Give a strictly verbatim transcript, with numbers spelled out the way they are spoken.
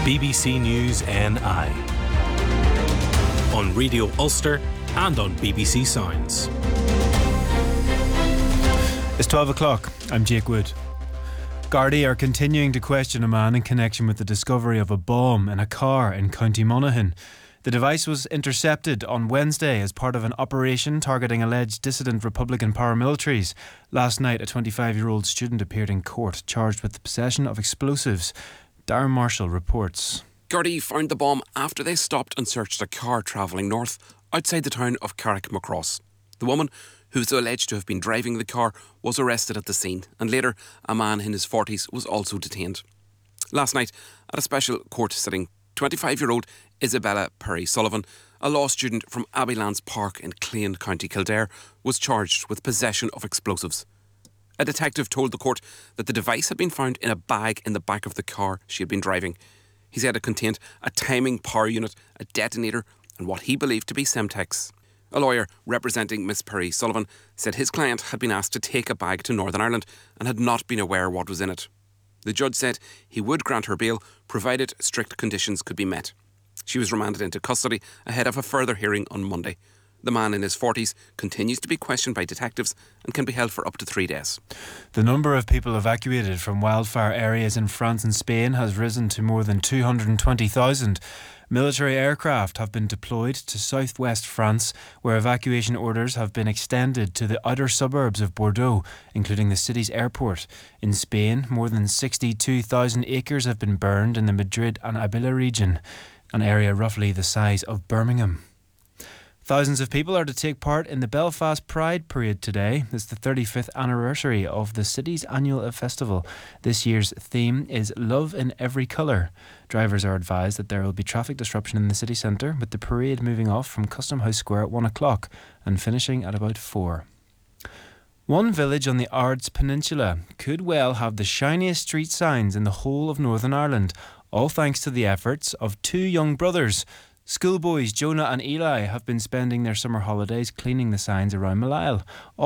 B B C News N I on Radio Ulster and on B B C Sounds. It's twelve o'clock. I'm Jake Wood. Gardaí are continuing to question a man in connection with the discovery of a bomb in a car in County Monaghan. The device was intercepted on Wednesday as part of an operation targeting alleged dissident Republican paramilitaries. Last night, a twenty-five-year-old student appeared in court charged with the possession of explosives. Darren Marshall reports. Gardaí found the bomb after they stopped and searched a car travelling north outside the town of Carrickmacross. The woman, who is alleged to have been driving the car, was arrested at the scene, and later a man in his forties was also detained. Last night, at a special court sitting, twenty-five-year-old Isabella Perry Sullivan, a law student from Abbeylands Park in Clane, County Kildare, was charged with possession of explosives. A detective told the court that the device had been found in a bag in the back of the car she had been driving. He said it contained a timing power unit, a detonator, and what he believed to be Semtex. A lawyer representing Miss Perry Sullivan said his client had been asked to take a bag to Northern Ireland and had not been aware what was in it. The judge said he would grant her bail, provided strict conditions could be met. She was remanded into custody ahead of a further hearing on Monday. The man in his forties continues to be questioned by detectives and can be held for up to three days. The number of people evacuated from wildfire areas in France and Spain has risen to more than two hundred twenty thousand. Military aircraft have been deployed to southwest France, where evacuation orders have been extended to the outer suburbs of Bordeaux, including the city's airport. In Spain, more than sixty-two thousand acres have been burned in the Madrid and Ávila region, an area roughly the size of Birmingham. Thousands of people are to take part in the Belfast Pride Parade today. It's the thirty-fifth anniversary of the city's annual festival. This year's theme is Love in Every Colour. Drivers are advised that there will be traffic disruption in the city centre, with the parade moving off from Custom House Square at one o'clock and finishing at about four. One village on the Ards Peninsula could well have the shiniest street signs in the whole of Northern Ireland, all thanks to the efforts of two young brothers. Schoolboys Jonah and Eli have been spending their summer holidays cleaning the signs around Malile.